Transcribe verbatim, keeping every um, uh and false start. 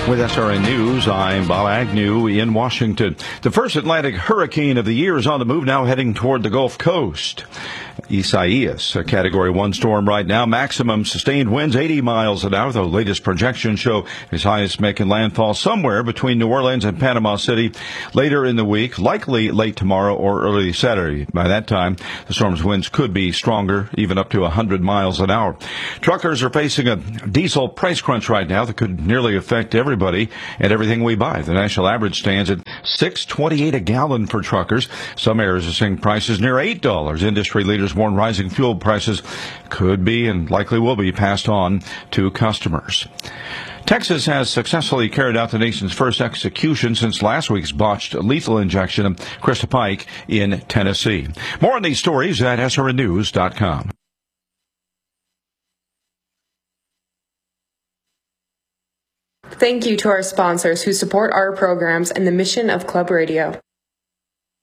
With S R N News, I'm Bob Agnew in Washington. The first Atlantic hurricane of the year is on the move, now heading toward the Gulf Coast. Isaias, a Category one storm right now. Maximum sustained winds eighty miles an hour. The latest projections show Isaias making landfall somewhere between New Orleans and Panama City later in the week, likely late tomorrow or early Saturday. By that time, the storm's winds could be stronger, even up to one hundred miles an hour. Truckers are facing a diesel price crunch right now that could nearly affect everybody and everything we buy. The national average stands at six twenty-eight a gallon for truckers. Some areas are seeing prices near eight dollars. Industry leaders warn rising fuel prices could be and likely will be passed on to customers. Texas has successfully carried out the nation's first execution since last week's botched lethal injection of Krista Pike in Tennessee. More on these stories at S R N news dot com. Thank you to our sponsors who support our programs and the mission of Club Radio.